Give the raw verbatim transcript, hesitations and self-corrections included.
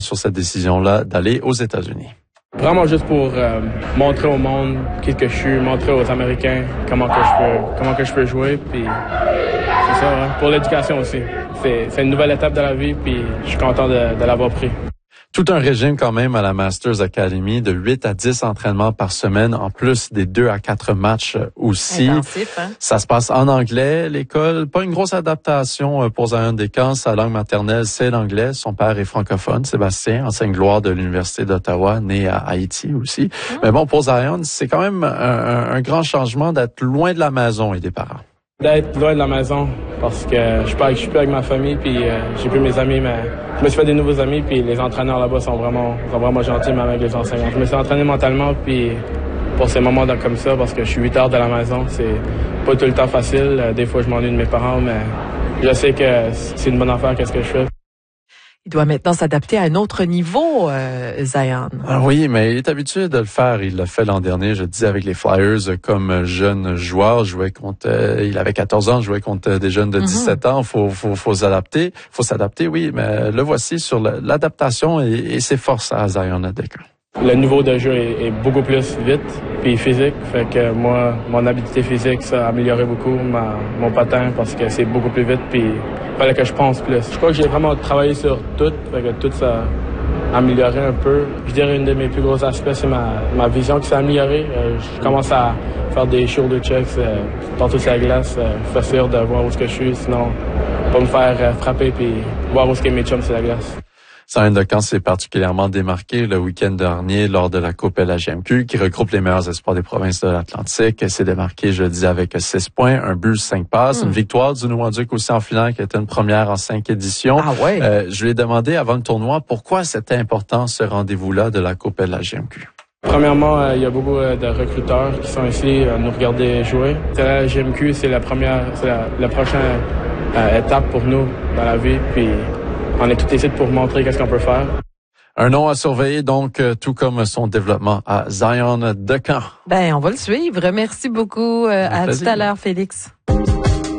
sur cette décision-là d'aller aux États-Unis. Vraiment juste pour euh, montrer au monde qui que je suis, montrer aux Américains comment que je peux, comment que je peux jouer, puis c'est ça, hein, pour l'éducation aussi. C'est, c'est une nouvelle étape de la vie, puis je suis content de, de l'avoir pris. Tout un régime quand même à la Masters Academy, de huit à dix entraînements par semaine, en plus des deux à quatre matchs aussi. Intensif, hein? Ça se passe en anglais, l'école. Pas une grosse adaptation pour Zion Descamps. Sa langue maternelle, c'est l'anglais. Son père est francophone. Sébastien, enseigne gloire de l'Université d'Ottawa, né à Haïti aussi. Mmh. Mais bon, pour Zion, c'est quand même un, un, un grand changement d'être loin de la maison et des parents. D'être loin de la maison, parce que je suis pas, je suis plus avec ma famille, puis euh, j'ai plus mes amis, mais je me suis fait des nouveaux amis, puis les entraîneurs là-bas sont vraiment, sont vraiment gentils, même avec les enseignants. Je me suis entraîné mentalement, puis pour ces moments comme ça, parce que je suis huit heures de la maison, c'est pas tout le temps facile. Des fois, je m'ennuie de mes parents, mais je sais que c'est une bonne affaire, qu'est-ce que je fais. Il doit maintenant s'adapter à un autre niveau, euh, Zion. Ah oui, mais il est habitué de le faire. Il l'a fait l'an dernier, je disais, avec les Flyers comme jeune joueur. Jouait contre, euh, il avait quatorze ans, jouait contre des jeunes de dix-sept mm-hmm. ans. Faut, faut, faut s'adapter. Faut s'adapter, oui, mais le voici sur le, l'adaptation et, et ses forces à Zion Descamps. Le niveau de jeu est, est beaucoup plus vite puis physique. Fait que moi, mon habileté physique, ça a amélioré beaucoup ma, mon patin parce que c'est beaucoup plus vite puis il fallait que je pense plus. Je crois que j'ai vraiment travaillé sur tout. Fait que tout ça a amélioré un peu. Je dirais une de mes plus gros aspects, c'est ma, ma vision qui s'est améliorée. Euh, je commence à faire des shoulder checks euh, partout sur la glace. Euh, je suis sûr de voir où est-ce que je suis, sinon pas me faire euh, frapper puis voir où est-ce que mes chums sur la glace. Zion Descamps s'est particulièrement démarqué le week-end dernier lors de la Coupe L H M Q qui regroupe les meilleurs espoirs des provinces de l'Atlantique. Elle s'est démarqué jeudi avec six points, un but, cinq passes, mmh. une victoire du Nouveau-Brunswick aussi en finale qui était une première en cinq éditions. Ah ouais. Euh, je lui ai demandé avant le tournoi pourquoi c'était important ce rendez-vous-là de la Coupe L H M Q. Premièrement, euh, il y a beaucoup euh, de recruteurs qui sont ici à nous regarder jouer. La L H M Q, c'est la première, c'est la, la prochaine euh, étape pour nous dans la vie, puis on est tous ici pour montrer qu'est-ce qu'on peut faire. Un nom à surveiller, donc, euh, tout comme son développement à Zion Descamps. Ben, on va le suivre. Merci beaucoup. Euh, à plaisir. tout à l'heure, Félix.